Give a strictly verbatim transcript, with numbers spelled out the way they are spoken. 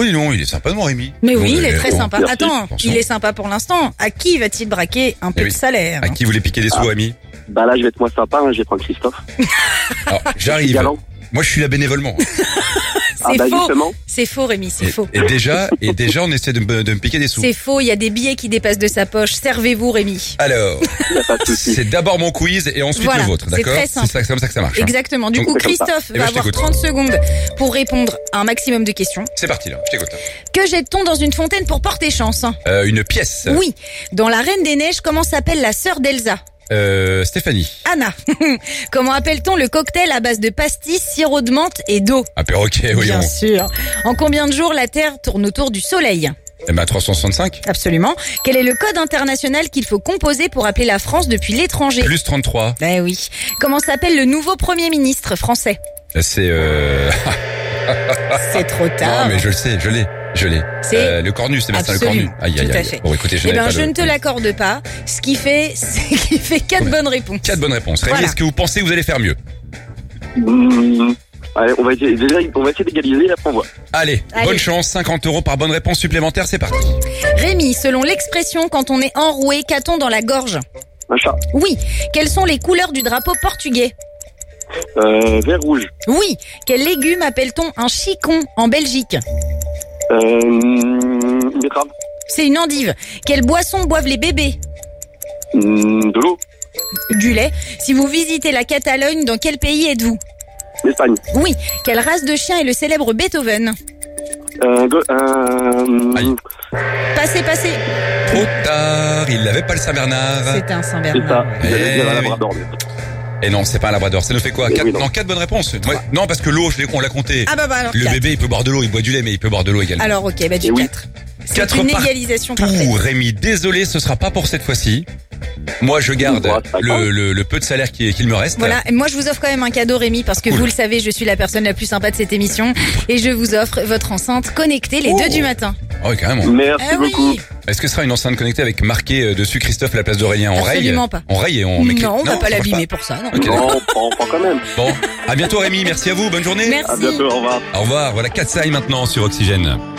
Oui, non, il est sympa, mon Rémi. Mais Bon, oui, il est euh, très bon, sympa. merci. Attends, Attention. il est sympa pour l'instant. À qui va-t-il braquer un peu Eh oui. de salaire? À qui vous voulez piquer des sous, Ah. Rémi? Bah là, je vais être moins sympa, hein, je vais prendre Christophe. Alors, j'arrive. Galant. Moi, je suis là bénévolement. Ah C'est bah faux. justement. C'est faux, Rémi, c'est Et, faux. et déjà, et déjà, on essaie de me, de me piquer des sous. C'est faux, il y a des billets qui dépassent de sa poche. Servez-vous, Rémi. Alors, Y a pas de souci. c'est d'abord mon quiz et ensuite Voilà, le vôtre, c'est d'accord? très simple. C'est ça, c'est comme ça que ça marche. hein. Exactement. Du Donc, coup, c'est comme ça. Christophe Eh ben, va je avoir t'écoute. trente secondes pour répondre à un maximum de questions. C'est parti là, je t'écoute. là. Que jette-t-on dans une fontaine pour porter chance? Euh, une pièce. Oui. Dans La Reine des Neiges, comment s'appelle la sœur d'Elsa? Euh, Stéphanie. Anna. Comment appelle-t-on le cocktail à base de pastis, sirop de menthe et d'eau? Un perroquet, voyons. Bien sûr. En combien de jours la Terre tourne autour du Soleil? Eh ben, trois cent soixante-cinq. Absolument. Quel est le code international qu'il faut composer pour appeler la France depuis l'étranger? Plus trente-trois. Eh oui. Comment s'appelle le nouveau Premier ministre français? C'est, euh... C'est trop tard. Non, mais je le sais, je l'ai. Je l'ai. C'est Euh, le cornu, Sébastien le absolument, cornu. Aïe, aïe, tout à aïe. fait. Bon, écoutez, je Eh n'avais ben, pas je le- ne te l'accorde pas. Ce qui fait, c'est qu'il fait quatre bonnes réponses. Quatre bonnes réponses. Rémi, Voilà. est-ce que vous pensez que vous allez faire mieux? Mmh. Allez, on va essayer, déjà, on va essayer d'égaliser, après on voit. Allez, Allez. bonne chance, cinquante euros par bonne réponse supplémentaire, c'est parti. Rémi, selon l'expression, quand on est enroué, qu'a-t-on dans la gorge? Un chat. Oui. Quelles sont les couleurs du drapeau portugais? Euh, vert rouge. Oui. Quel légume appelle-t-on un chicon en Belgique? Euh, une betterave. C'est une endive. Quelle boisson boivent les bébés? Mmh, de l'eau. Du lait. Si vous visitez la Catalogne, dans quel pays êtes-vous? L'Espagne. Oui. Quelle race de chien est le célèbre Beethoven? Euh, de, euh, Aïe. Passez, passez. Trop tard, il n'avait pas le Saint-Bernard. C'est un c'est ça. Saint-Bernard. Eh J'allais dire un oui. labrador. mais- Et non, c'est pas un labrador. Ça nous fait quoi? Eh Quatre, oui, non. non, quatre bonnes réponses. Ouais. Non, parce que l'eau, je l'ai- on l'a compté. Ah bah bah alors Le quatre. bébé, il peut boire de l'eau, il boit du lait, mais il peut boire de l'eau également. Alors ok, bah du Eh oui. quatre. C'est Quatre une partout, égalisation parfaite. Rémi, désolé, ce sera pas pour cette fois-ci. Moi, je garde Ouais, c'est pas grave. le, le, le peu de salaire qui- qu'il me reste. Voilà, et moi je vous offre quand même un cadeau Rémi parce que Cool. vous le savez, je suis la personne la plus sympa de cette émission et je vous offre votre enceinte connectée les Oh. deux du matin. Oh, oui, carrément. Merci Ah beaucoup. oui. Est-ce que ce sera une enceinte connectée avec marqué euh, dessus Christophe à la place d'Aurélien? On raye? Absolument pas. On raye et on met Non, on va ça pas marche l'abîmer pour ça. Non. Ok, Non, on prend, on prend quand même. Bon, à bientôt Rémi, merci à vous, bonne journée. Merci. À bientôt, au revoir. Au revoir, voilà Katsai maintenant sur Oxygène.